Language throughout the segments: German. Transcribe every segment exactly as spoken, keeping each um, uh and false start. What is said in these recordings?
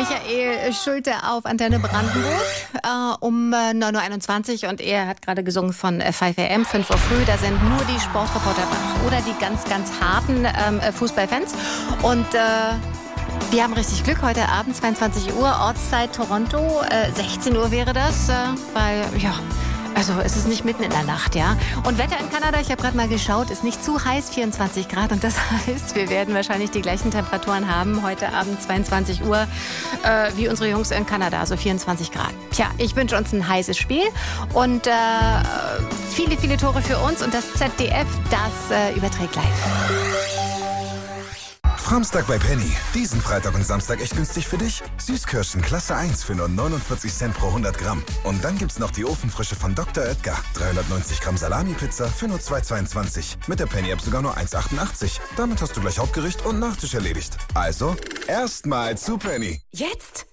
Michael Schulte auf Antenne Brandenburg äh, um äh, neun Uhr einundzwanzig und er hat gerade gesungen von äh, fünf A M, fünf Uhr früh. Da sind nur die Sportreporter wach oder die ganz, ganz harten ähm, Fußballfans. Und äh, wir haben richtig Glück. Heute Abend zweiundzwanzig Uhr, Ortszeit Toronto. Äh, sechzehn Uhr wäre das, äh, weil, ja... Also es ist nicht mitten in der Nacht, ja. Und Wetter in Kanada, ich habe gerade mal geschaut, ist nicht zu heiß, vierundzwanzig Grad. Und das heißt, wir werden wahrscheinlich die gleichen Temperaturen haben heute Abend zweiundzwanzig Uhr äh, wie unsere Jungs in Kanada, also vierundzwanzig Grad. Tja, ich wünsche uns ein heißes Spiel und äh, viele, viele Tore für uns. Und das Z D F, das äh, überträgt live. Samstag bei Penny. Diesen Freitag und Samstag echt günstig für dich. Süßkirschen Klasse eins für nur neunundvierzig Cent pro hundert Gramm. Und dann gibt's noch die Ofenfrische von Doktor Oetker. dreihundertneunzig Gramm Salami-Pizza für nur zwei Euro zweiundzwanzig. Mit der Penny-App sogar nur eins Euro achtundachtzig. Damit hast du gleich Hauptgericht und Nachtisch erledigt. Also, erstmal zu Penny. Jetzt?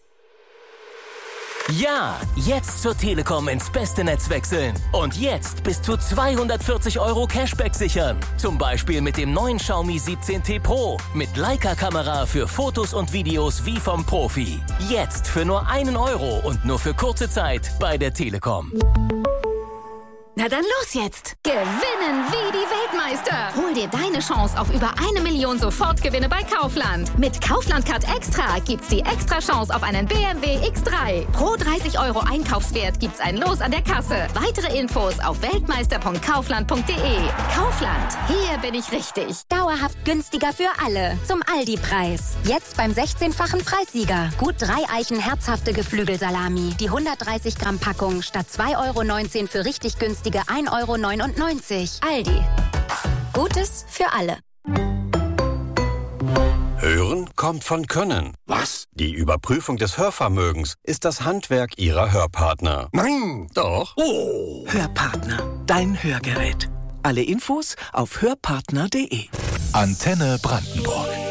Ja, jetzt zur Telekom ins beste Netz wechseln. Und jetzt bis zu zweihundertvierzig Euro Cashback sichern. Zum Beispiel mit dem neuen Xiaomi siebzehn T Pro. Mit Leica-Kamera für Fotos und Videos wie vom Profi. Jetzt für nur einen Euro und nur für kurze Zeit bei der Telekom. Na dann los jetzt! Gewinnen wie die Weltmeister! Hol dir deine Chance auf über eine Million Sofortgewinne bei Kaufland. Mit Kaufland Card Extra gibt's die extra Chance auf einen B M W X drei. Pro dreißig Euro Einkaufswert gibt's ein Los an der Kasse. Weitere Infos auf weltmeister punkt kaufland punkt de. Kaufland, hier bin ich richtig. Dauerhaft günstiger für alle. Zum Aldi-Preis. Jetzt beim sechzehnfachen Preissieger. Gut drei Eichen herzhafte Geflügelsalami. Die hundertdreißig Gramm Packung statt zwei Euro neunzehn für richtig günstige ein Euro neunundneunzig. Aldi. Gutes für alle. Hören kommt von Können. Was? Die Überprüfung des Hörvermögens ist das Handwerk Ihrer Hörpartner. Nein! Doch. Oh! Hörpartner, dein Hörgerät. Alle Infos auf hörpartner punkt de. Antenne Brandenburg.